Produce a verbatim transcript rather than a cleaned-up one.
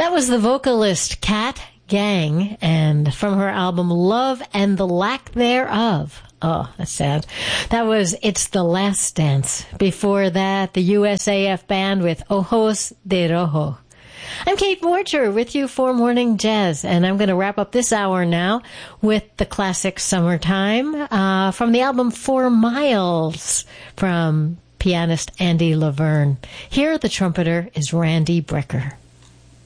That was the vocalist Kat Gang, and from her album Love and the Lack Thereof. Oh, that's sad. That was It's the Last Dance. Before that, the U S A F Band with Ojos de Rojo. I'm Kate Morcher with you for Morning Jazz, and I'm going to wrap up this hour now with the classic Summertime uh, from the album Four Miles from pianist Andy Laverne. Here, the trumpeter is Randy Brecker.